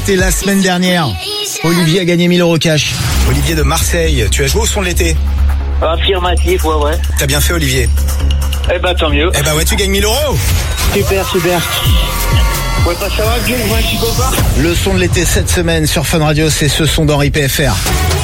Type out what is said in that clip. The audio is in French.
C'était la semaine dernière. Olivier a gagné 1000 € cash. Olivier de Marseille, tu as joué au son de l'été? Affirmatif, ouais. T'as bien fait, Olivier. Eh ben, tant mieux. Eh ben ouais, tu gagnes 1000 €. Super. Ouais, pas savoir que je vois un petit copain. Le son de l'été cette semaine sur Fun Radio, c'est ce son d'Henri PFR.